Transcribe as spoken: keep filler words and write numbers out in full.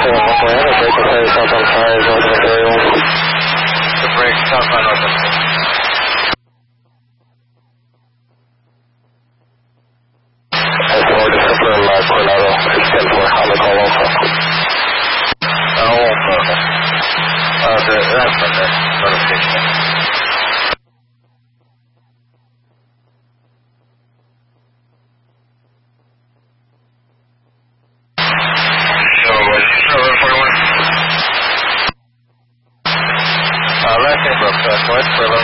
The brake southbound open. Uh, the, that's the notification. So, was you still in forty-one? Uh, last name broke, so that's what, for